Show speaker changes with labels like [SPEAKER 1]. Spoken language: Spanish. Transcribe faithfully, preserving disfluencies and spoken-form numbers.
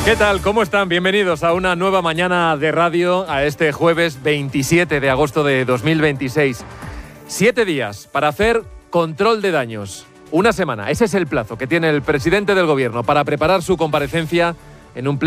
[SPEAKER 1] ¿Qué tal? ¿Cómo están? Bienvenidos a una nueva mañana de radio, a este jueves veintisiete de agosto de dos mil veintiséis. Siete días para hacer control de daños. Una semana. Ese es el plazo que tiene el presidente del Gobierno para preparar su comparecencia en un pleno